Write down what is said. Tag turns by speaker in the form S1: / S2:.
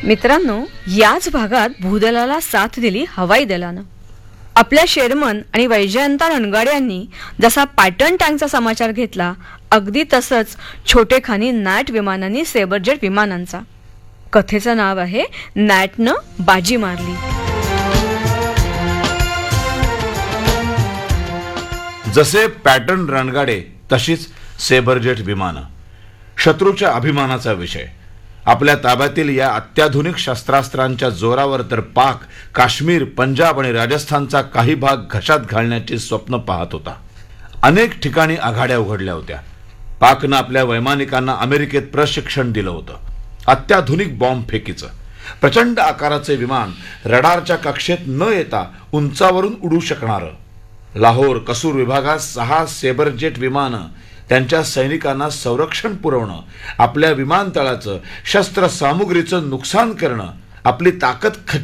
S1: मित्रांनो, याच भागात भूदलाला साथ दिली हवाई दलानं. आपल्या शेरमन आणि वैजयंता रणगाडे यांनी जसा पॅटर्न टँकचा समाचार घेतला, अगदी तसंच छोटेखानी नॅट विमानांनी सेबरजेट विमानांचा. कथेचं नाव आहे नॅटनं बाजी मारली.
S2: जसे पॅटर्न रणगाडे तशीच सेबरजेट विमानं. शत्रूच्या अभिमानाचा विषय. आपल्या ताब्यातील या अत्याधुनिक शस्त्रास्त्रांच्या जोरावर तर पाक काश्मीर, पंजाब आणि राजस्थानचा काही भाग घशात घालण्याची स्वप्न पाहत होता. अनेक ठिकाणी आघाड्या उघडल्या होत्या. पाकनं आपल्या वैमानिकांना अमेरिकेत प्रशिक्षण दिलं होतं. अत्याधुनिक बॉम्ब फेकीचं प्रचंड आकाराचे विमान, रडारच्या कक्षेत न येता उंचावरून उडू शकणारं. लाहोर, कसूर विभागात 6 सेबरजेट विमानं त्यांच्या सैनिकांना संरक्षण पुरवणं, आपल्या विमानतळाचं शस्त्रसामुग्रीचं नुकसान करणं, आपली ताकद